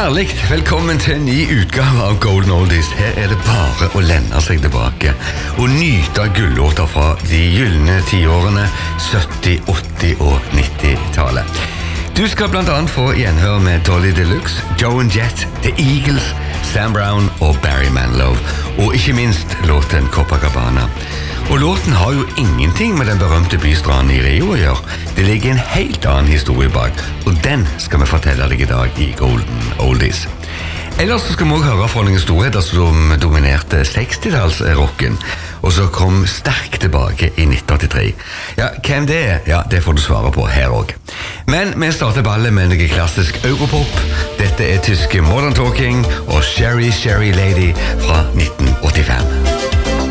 Herlig, velkommen til en ny utgave av Golden Oldies. Her det bare å lenne seg tilbake og nyte gullåter fra de gyllene tiårene 70-, 80- og 90-tallet. Du skal blant annet få gjenhør med Dolly Deluxe, Joan Jett, The Eagles, Sam Brown og Barry Manilow, og ikke minst låten Copacabana. Og låten har jo ingenting med den berømte bystranden i Rio å gjøre. Det ligger en helt annen historie bak, og den skal vi fortelle deg i dag i Golden Oldies. Ellers skal vi også høre fra noen storheter som dominerte 60-tallsrocken, og så kom sterkt tilbake i 1983. Ja, hvem det er? Ja, det får du svare på her også. Men vi starter ballet med noe klassisk europop. Dette tyske Modern Talking og Sherry Sherry Lady fra 1985.